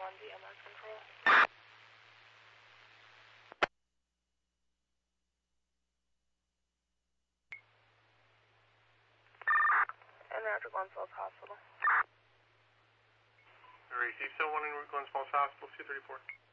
on DMS control. And Roger, Glens Falls Hospital. Receive 7-1 in Glens Falls Hospital, 234.